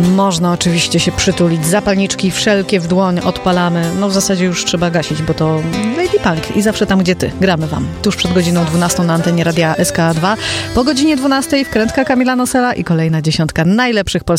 Można oczywiście się przytulić, zapalniczki wszelkie w dłoń odpalamy. No w zasadzie już trzeba gasić, bo to Lady Punk i zawsze tam, gdzie ty. Gramy wam. Tuż przed godziną 12 na antenie Radia SK2. Po godzinie 12 wkrętka Kamila Nosela i kolejna 10 najlepszych polskich